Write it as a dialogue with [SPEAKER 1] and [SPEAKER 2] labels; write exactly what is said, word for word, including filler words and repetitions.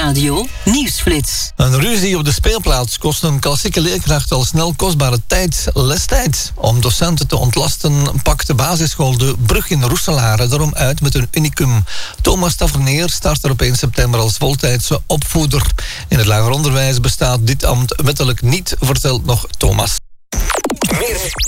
[SPEAKER 1] Nieuwsradio Nieuwsflits.
[SPEAKER 2] Een ruzie op de speelplaats kost een klassieke leerkracht al snel kostbare tijd, lestijd. Om docenten te ontlasten pakt de basisschool de Brug in Roeselare daarom uit met een unicum. Thomas Tavernier start er op één september als voltijdse opvoeder. In het lager onderwijs bestaat dit ambt wettelijk niet, vertelt nog Thomas.